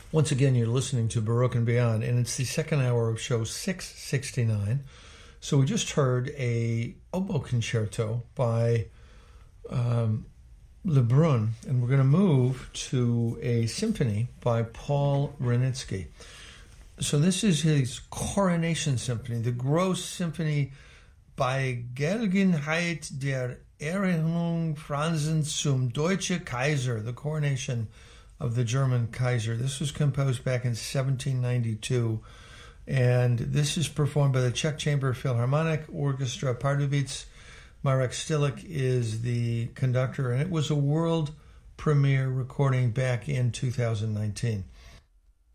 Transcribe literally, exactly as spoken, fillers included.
Once again, you're listening to Baroque and Beyond, and it's the second hour of show six sixty-nine. So we just heard a oboe concerto by um, Lebrun, and we're going to move to a symphony by Paul Wranitzky. So this is his Coronation Symphony, the Gross Symphony bei Gelegenheit der Erhöhung Franzens zum Deutschen Kaiser, the coronation of the German Kaiser. This was composed back in seventeen ninety-two, and this is performed by the Czech Chamber Philharmonic Orchestra Pardubice. Marek Stilik is the conductor, and it was a world premiere recording back in two thousand nineteen.